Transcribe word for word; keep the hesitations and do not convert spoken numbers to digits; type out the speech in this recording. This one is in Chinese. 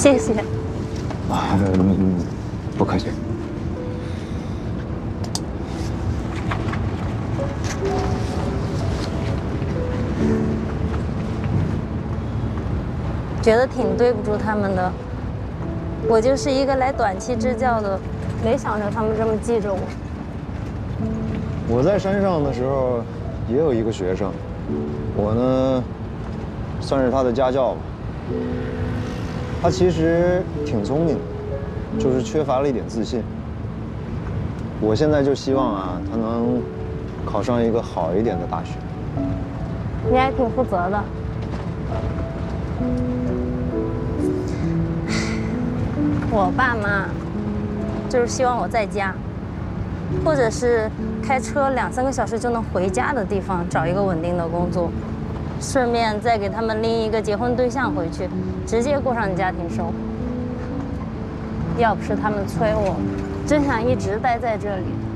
谢谢。 啊，嗯，不客气。 觉得挺对不住他们的。我就是一个来短期支教的，没想着他们这么记着我。 我在山上的时候也有一个学生，我呢算是他的家教吧。他其实挺聪明的，就是缺乏了一点自信。我现在就希望啊，他能考上一个好一点的大学。 你还挺负责的。我爸妈就是希望我在家，或者是开车两三个小时就能回家的地方找一个稳定的工作，顺便再给他们拎一个结婚对象回去，直接过上家庭生活。要不是他们催我，真想一直待在这里。